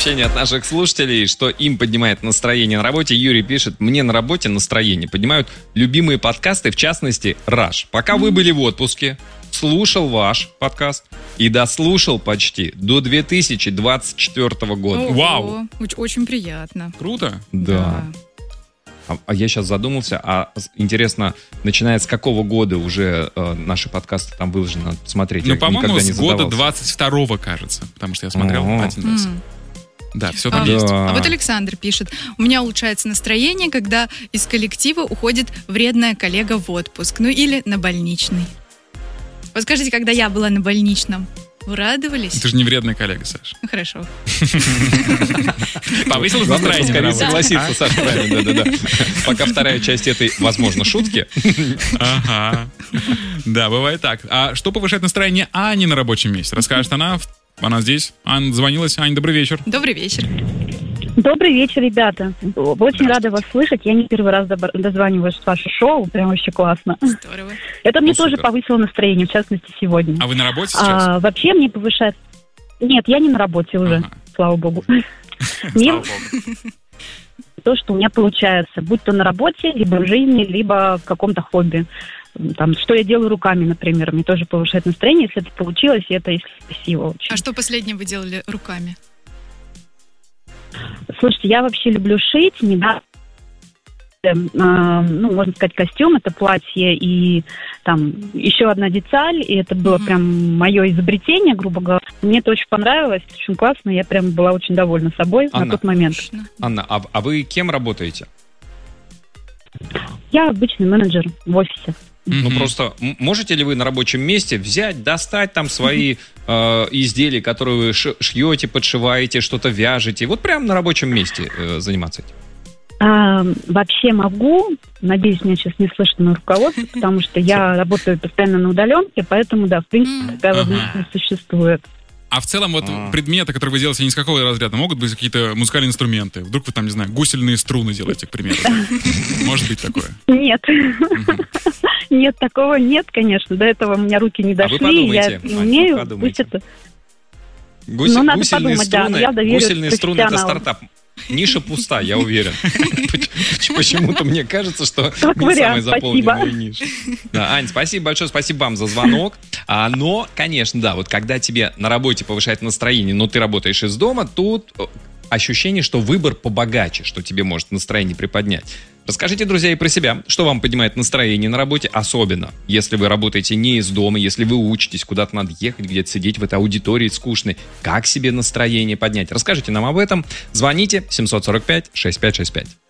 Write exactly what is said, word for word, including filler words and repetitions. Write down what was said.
сообщения от наших слушателей, что им поднимает настроение на работе. Юрий пишет: мне на работе настроение поднимают любимые подкасты, в частности, Rush. Пока вы были в отпуске, слушал ваш подкаст и дослушал почти до две тысячи двадцать четвёртого года. Ого, Вау. Очень приятно. Круто. Да. А, а я сейчас задумался, а интересно, начиная с какого года уже э, наши подкасты там выложены, надо посмотреть. Ну, Я по-моему, никогда не с года задавался. двадцать второго, кажется. Потому что я смотрел Ого. один раз. М. Да, все там А, есть. Да. а вот Александр пишет: у меня улучшается настроение, когда из коллектива уходит вредная коллега в отпуск. Ну или на больничный. Вот скажите, когда я была на больничном, вы радовались? Ты же не вредный коллега, Саша. Ну хорошо. Повысилось Главное, настроение. скорее на работе. согласиться, Саша, правильно, да-да-да. Пока вторая часть этой, возможно, шутки. Ага. Да, бывает так. А что повышает настроение Ани на рабочем месте? Расскажет она. Она здесь. Ань звонилась. Ань, добрый вечер. Добрый вечер. Добрый вечер, ребята. Очень рада вас слышать. Я не первый раз добр- дозваниваюсь в ваше шоу. Прям вообще классно. Здорово. Это мне Ну, тоже супер. повысило настроение, в частности, сегодня. А вы на работе сейчас? А, вообще мне повышает... Нет, я не на работе уже, Ага. слава богу. Мне Слава богу. то, что у меня получается, будь то на работе, либо в жизни, либо в каком-то хобби. Там, что я делаю руками, например, мне тоже повышает настроение, если это получилось, и это если красиво очень. А что последнее вы делали руками? Слушайте, я вообще люблю шить, недавно, э, ну, можно сказать, костюм, это платье и там еще одна деталь, и это было Мгм. прям мое изобретение, грубо говоря. Мне это очень понравилось, очень классно, я прям была очень довольна собой Анна. на тот момент. Точно. Анна, а, а вы кем работаете? Я обычный менеджер в офисе. Ну, Мгм. просто м- можете ли вы на рабочем месте взять, достать там свои э, изделия, которые вы ш- шьете, подшиваете, что-то вяжете, вот прямо на рабочем месте э, заниматься этим? А, вообще могу, надеюсь, меня сейчас не слышно на руководстве, потому что я работаю постоянно на удаленке, поэтому, да, в принципе, М. такая Ага. возможность существует. А в целом вот А. предметы, которые вы делаете, они из какого разряда? Могут быть какие-то музыкальные инструменты? Вдруг вы там, не знаю, гусельные струны делаете, к примеру. Может быть такое. Нет. Мгм. Нет, такого нет, конечно. До этого у меня руки не А вы дошли, подумайте, я не Ань, умею. подумайте. Пусть это... Гусь- Ну, надо гусельные подумать, да, струны, но я доверюсь гусельные струны — это профессионалам. стартап. Ниша пуста, я уверен. Почему-то мне кажется, что Как не вариант, самая заполненная спасибо. ниша. Да, Ань, спасибо большое, спасибо вам за звонок. А, но, конечно, да, вот когда тебе на работе повышает настроение, но ты работаешь из дома, тут э, ощущение, что выбор побогаче, что тебе может настроение приподнять. Расскажите, друзья, и про себя, что вам поднимает настроение на работе, особенно если вы работаете не из дома, если вы учитесь, куда-то надо ехать, где-то сидеть в этой аудитории скучной. Как себе настроение поднять? Расскажите нам об этом. Звоните семь сорок пять шестьдесят пять шестьдесят пять.